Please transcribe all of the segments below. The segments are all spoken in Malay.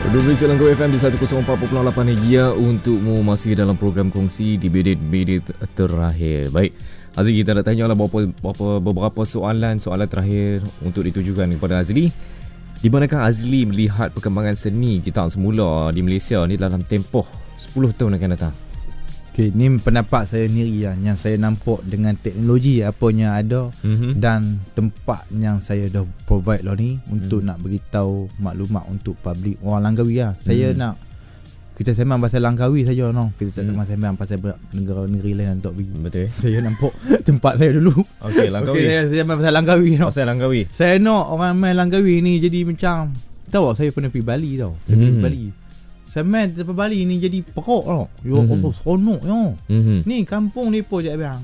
12 Langkawi FM di 104.8 ya untukmu masih dalam program kongsi di bidit-bidit terakhir. Baik, Azli, kita nak tanya lah beberapa soalan terakhir untuk ditujukan kepada Azli. Di manakah Azli melihat perkembangan seni kita semula di Malaysia ni dalam tempoh 10 tahun akan datang? Okay, ni pendapat saya sendiri lah, yang saya nampak dengan teknologi apa yang ada dan tempat yang saya dah provide lah ni untuk nak beritahu maklumat untuk public orang Langkawi lah. Saya nak kita sembang pasal Langkawi saja no. Kita tak sembang pasal negara-negeri lain untuk pergi. Betul. Saya nampak tempat saya dulu. Okey, Langkawi. Okay, saya sembang pasal Langkawi no. Pasal Langkawi. Saya nak orang main Langkawi ni jadi macam tahu saya pernah pergi Bali tau. Saya pergi Bali. Semen tempat Bali ni jadi perok tau. Ya Allah, seronok yo. Ni kampung depa je bang.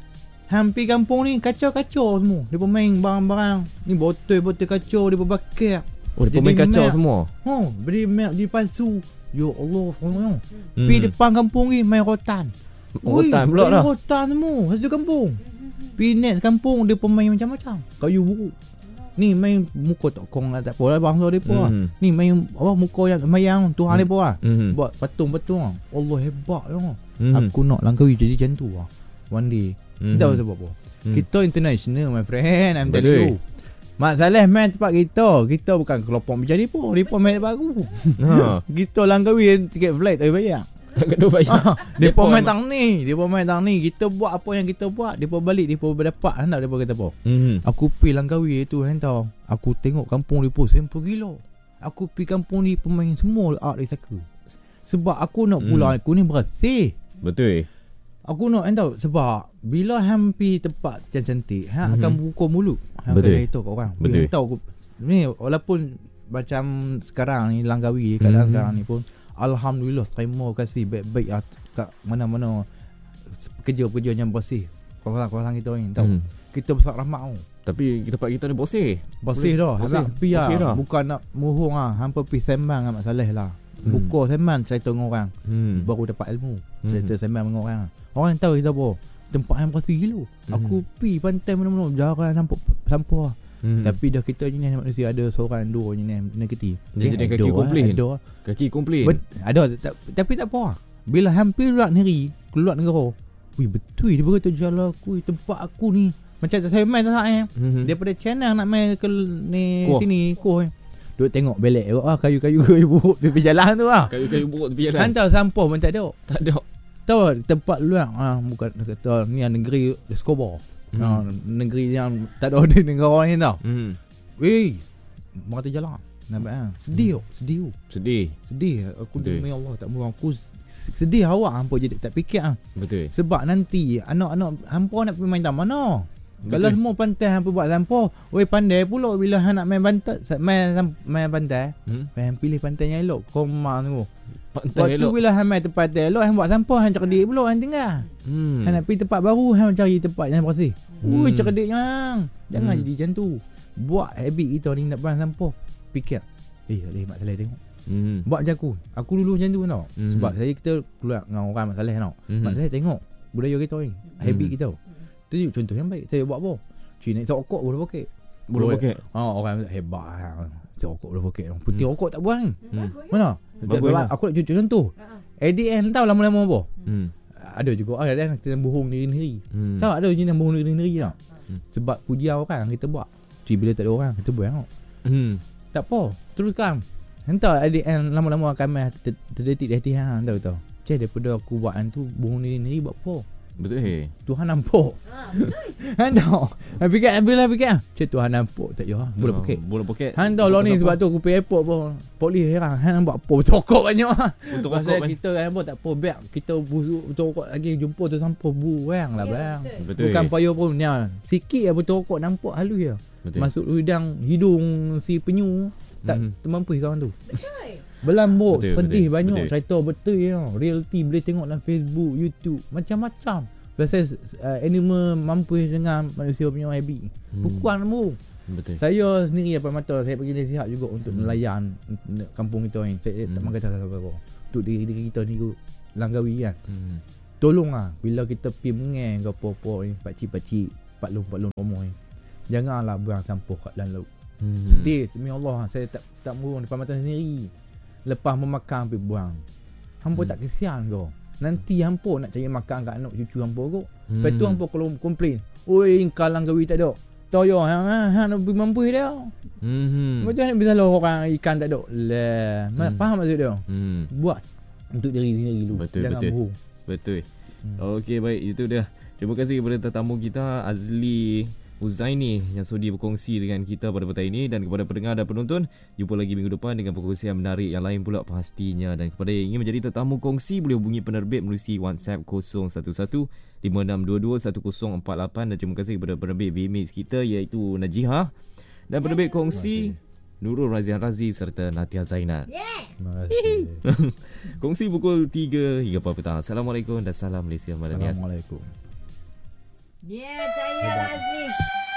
Hampir kampung ni kacau-kacau semua. Depa main barang-barang. Ni botol-botol kacau depa bakar. Oh, depa main kacau semua. Beri map di palsu. Ya Allah, seronok yo. Pi depan kampung ni main rotan. Rotan pula dah. Rotan semua satu kampung. Pi next kampung depa main macam-macam. Kayu buruk. Ni main muka tokong lah, tak apa lah bangsa depa. Ni main apa muka yang mayang Tuhan depa lah. Buat patung-patung lah. Allah hebat lah. Aku nak Langkawi jadi macam tu lah one day. Tahu sebab apa? Kita international my friend, I'm telling you. Mak Saleh main tempat kita bukan kelompok macam depa main tempat aku. Kita Langkawi tiket flight tak bayar. Tak kena bayar. Depa main tang ni. Kita buat apa yang kita buat, depa balik depa berdapat hendak depa kata apa. Aku pi Langkawi tu tahu. Aku tengok kampung depa sempur gila. Aku pi kampung ni pemain semua art recycle. Sebab aku nak pula aku ni bersih. Betul. Aku nak tahu sebab bila hang pi tempat cantik, hang akan buka mulut. Hang Betul. akan tahu kat orang. Betul. Tahu ni walaupun macam sekarang ni Langkawi keadaan sekarang ni pun alhamdulillah terima kasih baik-baik kat mana-mana kerja-kerja yang bersih. Kawasan kita ni tahu. Kita besar rahmat tau. Tapi tempat kita ni bersih. Bersih dah. Habis pi dah. Bukan nak muhung hampa pi sembang dengan Mak Saleh lah. Buka sembang cerita dengan orang. Baru dapat ilmu. Cerita sembang dengan orang. Orang tahu kita apa. Tempat yang bersih gila. Aku pi pantai mana-mana jarang nampak sampah. Tapi dah kita jenis manusia ada seorang dua jenis negatif. Jadi kaki komplain. Kaki komplain. Ada tapi tak apa. Bila hampir keluar negara. Wih betul dia berkata jalan aku tempat aku ni. Macam saya main tak daripada channel nak main ke ni sini Koh. Duk tengok belek kayu-kayu buruk tepi jalan tu lah. Kayu-kayu buruk tepi jalan. Hantar sampah pun tak ada. Tak ada. Tahu tempat luar bukan kata ni negeri Escobar. Negeri yang tak ada di negara ni tau. Weh, mata jalan. Nampak sedih. Aku demi Allah tak mahu aku sedih awak hampa jadi tak fikir Betul. Sebab nanti anak-anak hampa nak pergi main taman mana? Kalau semua pantai hampa buat sampah, weh pandai pula bila hang nak main main pantai. Hang pilih pantai yang elok. Koma tu. Pantai elok. Waktu bila hang main tempat elok, hang buat sampah, hang cerdik pula hang tinggal. Hang nak pergi tempat baru, hang cari tempat yang bersih. Ui, cerdiknya. Jangan jadi macam tu. Buat habit kita ni nak buang sampah. Fikir. Tak boleh Mak Saleh tengok. Buat macam aku dulu macam tu tau. Sebab kita keluar dengan orang Mak Saleh tau. Mak Saleh tengok budaya kita ni, habit kita. Tu contoh yang baik. Saya buat apa? Cik naik rokok boleh pakai. Boleh pakai. Orang hebat. Rokok boleh pakai. Putih rokok tak buang. Mana? Aku nak contoh. ADN tahu lama-lama apa? Ada juga ada yang bohong diri sendiri. Tahu ada jenis bohong diri sendiri tak? Sebab pujian orang kita buat. Bila tak ada orang kita buang. Tak apa. Teruskan. Entah ADN lama-lama akan terdetik di hati hang tahu. Cik daripada aku buat tu bohong diri sendiri buat apa? Betul. Tuhan nampak. Hang tahu. Bila fikir cik Tuhan nampak tak ya? Boleh pakai. Hang tahu lah ni sebab tu aku pergi airport pun. Polis heran hang buat apa? Rokok banyak. Untuk rokok kita kan tak apa biar kita busuk rokok lagi jumpa tu sampah buang lah bang. Betul. Bukan payah pun ni. Sikit ya betul rokok nampak halus ya. Masuk hidung si penyu tak termampu kawan tu. Berlambuk, sedih banyak cerita betul ya. Reality boleh tengok dalam Facebook, YouTube, macam-macam. Biasa animal mampu dengan manusia punya habit. Bukan mu. Betul. Saya sendiri apa mata saya pergi nasihat juga untuk nelayan kampung kita ni. Saya tak makan apa-apa. Untuk diri kita ni Langkawi kan. Tolonglah bila kita pergi mengai ke apa-apa ni, pakcik-pakcik, paklong-paklong rumah ni. Janganlah buang sampah kat dalam laut. Sedih demi Allah. Saya tak murung depan mata sendiri. Lepas memakan pergi buang. Hampa tak kesian ke? Nanti hampa nak cari makan kat anak cucu hampa kot. Lepas tu hampa kalau komplain, oi kalang gawi tak ada. Toyo hang nak pergi mampu dia. Macam mana bisa orang ikan tak ada. Lah, faham maksud dia? Buat untuk diri sendiri dulu. Jangan bohong. Betul. Okey, baik, itu dia. Terima kasih kepada tetamu kita Azli Huzaini yang sudi berkongsi dengan kita pada petang ini, dan kepada pendengar dan penonton, jumpa lagi minggu depan dengan perkongsian menarik yang lain pula pastinya. Dan kepada yang ingin menjadi tetamu kongsi, boleh hubungi penerbit melalui WhatsApp 011-5622-1048. Dan terima kasih kepada penerbit VMix kita iaitu Najihah, dan penerbit kongsi Nurul Razian Razi serta Natia Zainal. Terima kasih. Kongsi pukul 3 hingga 4 petang. Assalamualaikum dan salam Malaysia Madanias. Assalamualaikum. Ya, saya Razif.